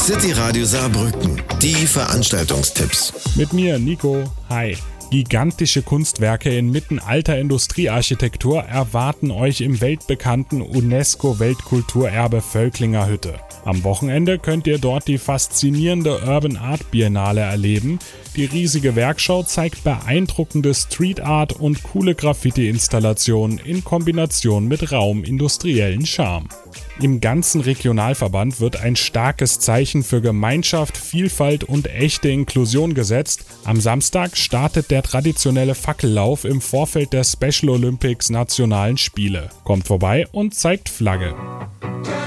City Radio Saarbrücken. Die Veranstaltungstipps. Mit mir, Nico. Hi. Gigantische Kunstwerke inmitten alter Industriearchitektur erwarten euch im weltbekannten UNESCO-Weltkulturerbe Völklinger Hütte. Am Wochenende könnt ihr dort die faszinierende Urban Art Biennale erleben. Die riesige Werkschau zeigt beeindruckende Street Art und coole Graffiti-Installationen in Kombination mit rauem industriellen Charme. Im ganzen Regionalverband wird ein starkes Zeichen für Gemeinschaft, Vielfalt und echte Inklusion gesetzt. Am Samstag startet der traditionelle Fackellauf im Vorfeld der Special Olympics Nationalen Spiele. Kommt vorbei und zeigt Flagge.